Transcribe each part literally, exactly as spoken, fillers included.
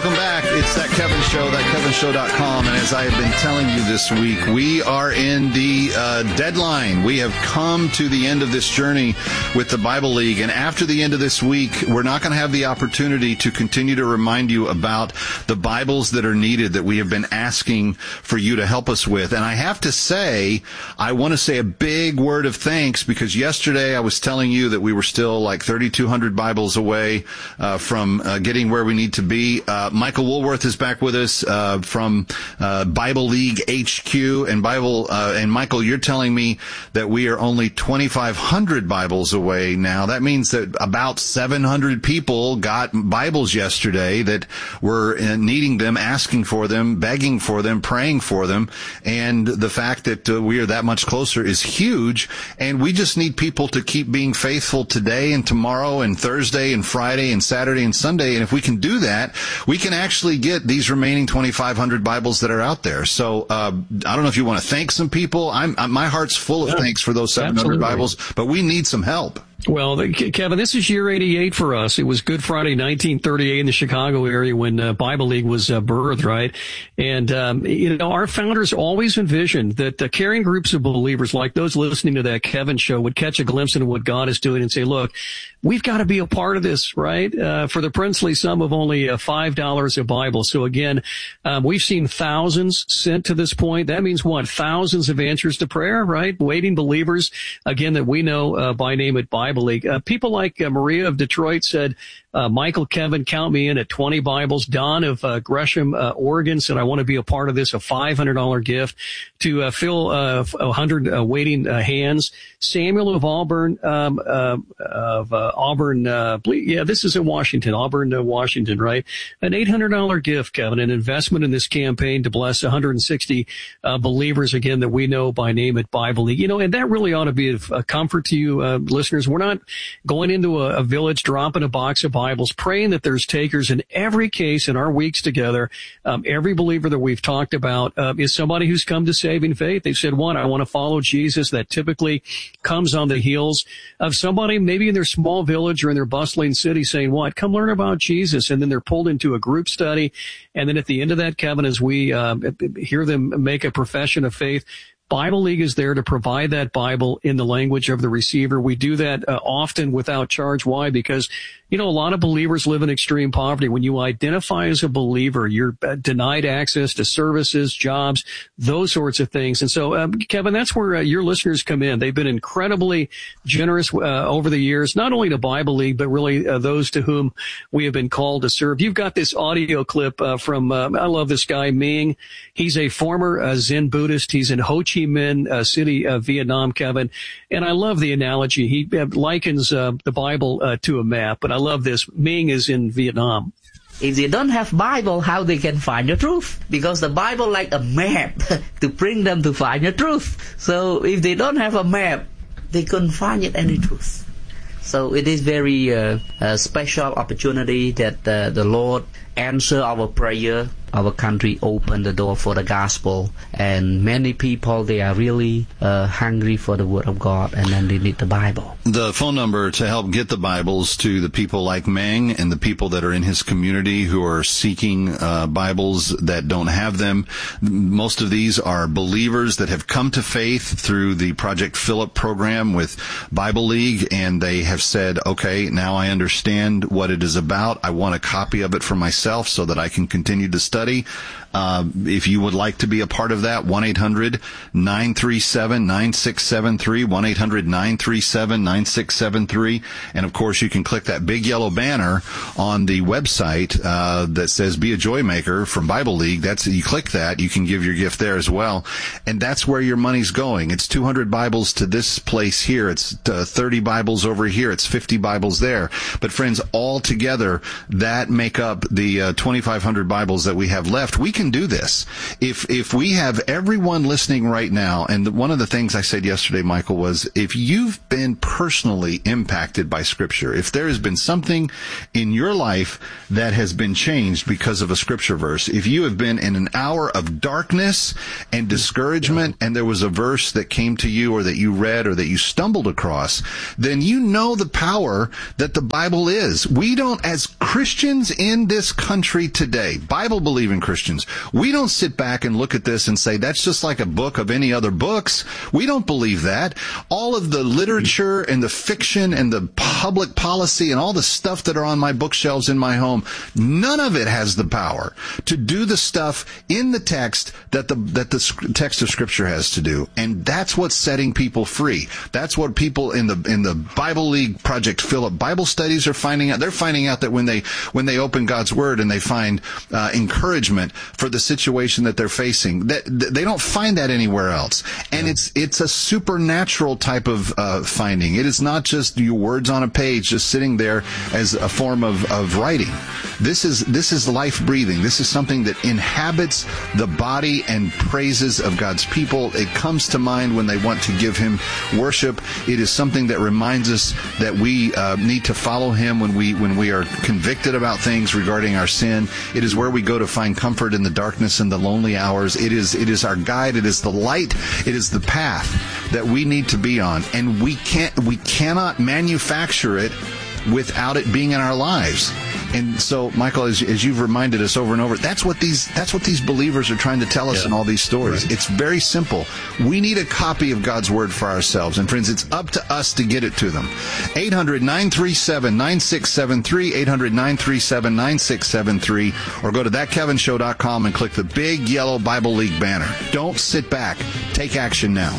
welcome back. It's That Kevin Show, that kevin show dot com. And as I have been telling you this week, we are in the uh, deadline. We have come to the end of this journey with the Bible League. And after the end of this week, we're not going to have the opportunity to continue to remind you about the Bibles that are needed that we have been asking for you to help us with. And I have to say, I want to say a big word of thanks, because yesterday I was telling you that we were still like thirty-two hundred Bibles away uh, from uh, getting where we need to be. Uh, Michael Woolworth is back with us uh, from uh, Bible League H Q. And Bible uh, and Michael, you're telling me that we are only twenty-five hundred Bibles away now. That means that about seven hundred people got Bibles yesterday that were uh, needing them, asking for them, begging for them, praying for them. And the fact that uh, we are that much closer is huge. And we just need people to keep being faithful today and tomorrow and Thursday and Friday and Saturday and Sunday. And if we can do that, we can actually get these remaining twenty-five hundred Bibles that are out there. So uh, I don't know if you want to thank some people. I'm, I'm my heart's full of yeah, thanks for those seven hundred absolutely. Bibles, but we need some help. Well, Kevin, this is year eighty-eight for us. It was Good Friday, nineteen thirty-eight in the Chicago area when uh, Bible League was uh, birthed, right? And, um, you know, our founders always envisioned that uh, caring groups of believers like those listening to that Kevin show would catch a glimpse into what God is doing and say, look, we've got to be a part of this, right? Uh, for the princely sum of only uh, five dollars a Bible. So again, um, we've seen thousands sent to this point. That means what? Thousands of answers to prayer, right? Waiting believers, again, that we know uh, by name at Bible League. Uh, people like uh, Maria of Detroit said, uh, Michael, Kevin, count me in at twenty Bibles. Don of uh, Gresham, uh, Oregon said, I want to be a part of this, a five hundred dollars gift. To uh, fill uh, one hundred uh, waiting uh, hands. Samuel of Auburn, um, uh, of uh, Auburn, uh, yeah, this is in Washington, Auburn, uh, Washington, right? An eight hundred dollars gift, Kevin, an investment in this campaign to bless one hundred sixty uh, believers, again, that we know by name at Bible League. You know, and that really ought to be a, a comfort to you, uh, listeners. We're not going into a, a village, dropping a box of Bibles, praying that there's takers. In every case in our weeks together, um, every believer that we've talked about uh, is somebody who's come to saving faith. They've said, one, I want to follow Jesus. That typically comes on the heels of somebody maybe in their small village or in their bustling city saying, what, come learn about Jesus. And then they're pulled into a group study. And then at the end of that, Kevin, as we uh, hear them make a profession of faith, Bible League is there to provide that Bible in the language of the receiver. We do that uh, often without charge. Why? Because, you know, a lot of believers live in extreme poverty. When you identify as a believer, you're uh, denied access to services, jobs, those sorts of things. And so, um, Kevin, that's where uh, your listeners come in. They've been incredibly generous uh, over the years, not only to Bible League, but really uh, those to whom we have been called to serve. You've got this audio clip uh, from, uh, I love this guy, Ming. He's a former uh, Zen Buddhist. He's in Ho Chi Minh uh, City, uh, Vietnam, Kevin. And I love the analogy. He uh, likens uh, the Bible uh, to a map, but I love this. Ming is in Vietnam. If they don't have Bible, how they can find the truth? Because the Bible like a map to bring them to find the truth. So if they don't have a map, they couldn't find it any truth. So it is very uh, a special opportunity that uh, the Lord answer our prayer. Our country opened the door for the gospel, and many people, they are really uh, hungry for the word of God, and then they need the Bible. The phone number to help get the Bibles to the people like Meng and the people that are in his community who are seeking uh, Bibles that don't have them. Most of these are believers that have come to faith through the Project Philip program with Bible League, and they have said, okay, now I understand what it is about. I want a copy of it for myself so that I can continue to study. Uh, if you would like to be a part of that, one eight hundred nine three seven nine six seven three, one eight hundred nine three seven nine six seven three. And, of course, you can click that big yellow banner on the website uh, that says Be a Joy Maker from Bible League. That's you click that, you can give your gift there as well. And that's where your money's going. It's two hundred Bibles to this place here. It's uh, thirty Bibles over here. It's fifty Bibles there. But, friends, all together, that make up the uh, twenty-five hundred Bibles that we have left. We can do this. If if we have everyone listening right now, and one of the things I said yesterday, Michael, was if you've been personally impacted by Scripture, if there has been something in your life that has been changed because of a Scripture verse, if you have been in an hour of darkness and discouragement, and there was a verse that came to you or that you read or that you stumbled across, then you know know the power that the Bible is. We don't, as Christians in this country today, Bible-believing Christians, we don't sit back and look at this and say, that's just like a book of any other books. We don't believe that. All of the literature and the fiction and the public policy and all the stuff that are on my bookshelves in my home, none of it has the power to do the stuff in the text that the that the text of Scripture has to do. And that's what's setting people free. That's what people in the in the Bible League Project Philip Bible studies are finding out. They're finding out that when they when they open God's Word and they find uh, encouragement for the situation that they're facing, that they don't find that anywhere else. And yeah. it's it's a supernatural type of uh, finding. It is not just your words on a page just sitting there as a form of, of writing. This is this is life breathing. This is something that inhabits the body and praises of God's people. It comes to mind when they want to give Him worship. It is something that reminds us that we uh, need to follow Him when we when we are convicted about things regarding our sin. It is where we go to find comfort in the darkness and the lonely hours. It is it is our guide. It is the light. It is the path that we need to be on, and we can't we cannot manufacture it without it being in our lives. And so, Michael, as, as you've reminded us over and over, that's what these that's what these believers are trying to tell us yeah. in all these stories. Right. It's very simple. We need a copy of God's Word for ourselves. And friends, it's up to us to get it to them. eight hundred, nine three seven, nine six seven three, eight hundred, nine three seven, nine six seven three, or go to that kevin show dot com and click the big yellow Bible League banner. Don't sit back. Take action now.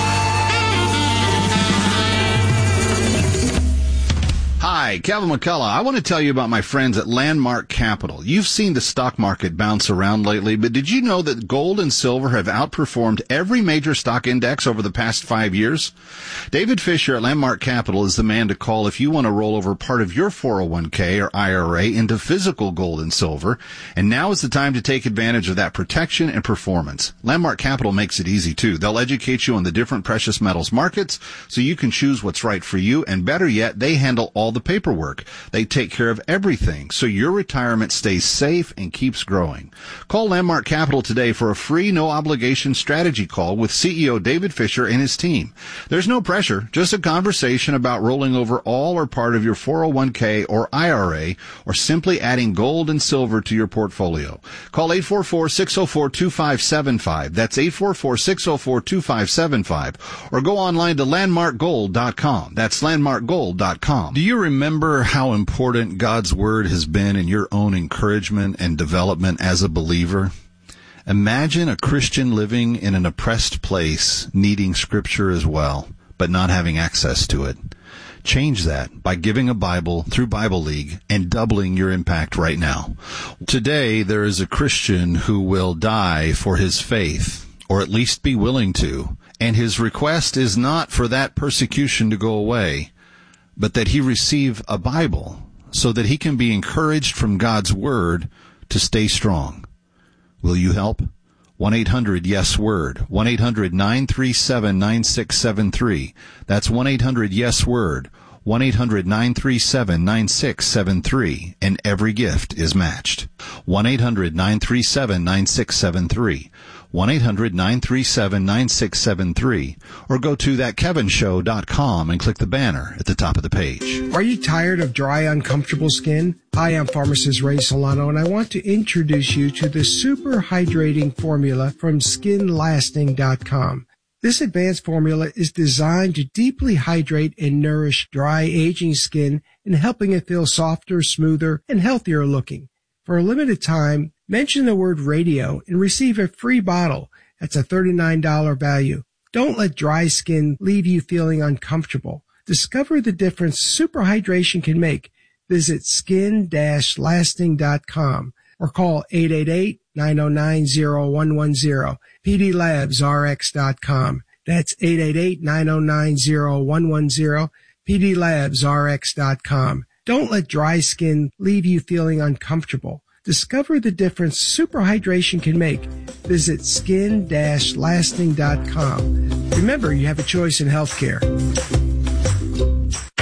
Hi, Kevin McCullough. I want to tell you about my friends at Landmark Capital. You've seen the stock market bounce around lately, but did you know that gold and silver have outperformed every major stock index over the past five years? David Fisher at Landmark Capital is the man to call if you want to roll over part of your four oh one k or I R A into physical gold and silver. And now is the time to take advantage of that protection and performance. Landmark Capital makes it easy, too. They'll educate you on the different precious metals markets so you can choose what's right for you. And better yet, they handle all the paperwork. They take care of everything so your retirement stays safe and keeps growing. Call Landmark Capital today for a free, no-obligation strategy call with C E O David Fisher and his team. There's no pressure, just a conversation about rolling over all or part of your four oh one k or I R A, or simply adding gold and silver to your portfolio. Call eight four four, six oh four, two five seven five. That's eight four four, six oh four, two five seven five. Or go online to landmark gold dot com. That's landmark gold dot com. Do you remember how important God's Word has been in your own encouragement and development as a believer? Imagine a Christian living in an oppressed place, needing Scripture as well, but not having access to it. Change that by giving a Bible through Bible League and doubling your impact right now. Today, there is a Christian who will die for his faith, or at least be willing to, and his request is not for that persecution to go away, but that he receive a Bible so that he can be encouraged from God's Word to stay strong. Will you help? one eight hundred yes word, one eight hundred, nine three seven, nine six seven three. That's one eight hundred yes word, one eight hundred, nine three seven, nine six seven three, and every gift is matched. one eight hundred, nine three seven, nine six seven three. one eight hundred, nine three seven, nine six seven three, or go to that kevin show dot com and click the banner at the top of the page. Are you tired of dry, uncomfortable skin? Hi, I'm pharmacist Ray Solano, and I want to introduce you to the super hydrating formula from skin lasting dot com. This advanced formula is designed to deeply hydrate and nourish dry, aging skin and helping it feel softer, smoother, and healthier looking. For a limited time, mention the word radio and receive a free bottle. That's a thirty-nine dollars value. Don't let dry skin leave you feeling uncomfortable. Discover the difference super hydration can make. Visit skin lasting dot com or call eight eight eight, nine oh nine, oh one one oh, p d labs r x dot com. That's eight eight eight, nine oh nine, oh one one oh, p d labs r x dot com. Don't let dry skin leave you feeling uncomfortable. Discover the difference super hydration can make. Visit skin lasting dot com. Remember, you have a choice in healthcare.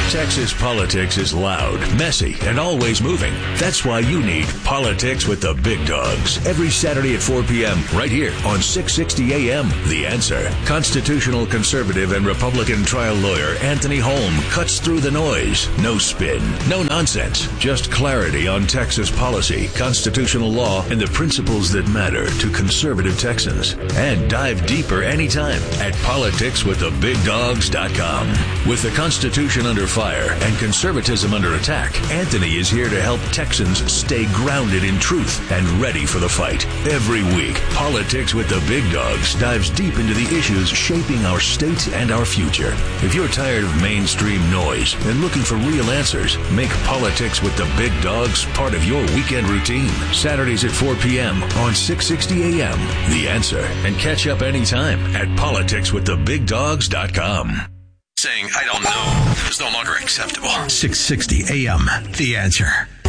Texas politics is loud, messy, and always moving. That's why you need Politics with the Big Dogs every Saturday at four p.m. right here on six sixty A M. The Answer. Constitutional conservative and Republican trial lawyer Anthony Holm cuts through the noise. No spin, no nonsense, just clarity on Texas policy, constitutional law, and the principles that matter to conservative Texans. And dive deeper anytime at politics with the big dogs dot com. With the Constitution under fire and conservatism under attack, Anthony is here to help Texans stay grounded in truth and ready for the fight. Every week, Politics with the Big Dogs dives deep into the issues shaping our state and our future. If you're tired of mainstream noise and looking for real answers, make Politics with the Big Dogs part of your weekend routine. Saturdays at four p.m. on six sixty A M. The Answer. And catch up anytime at politics with the big dogs dot com. Saying, I don't know, is no longer acceptable. six sixty A M. The Answer.